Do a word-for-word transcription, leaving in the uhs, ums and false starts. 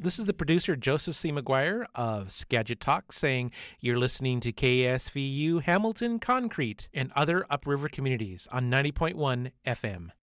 This is the producer, Joseph C. McGuire of Skagit Talk, saying you're listening to K S V U Hamilton Concrete and other upriver communities on ninety point one F M.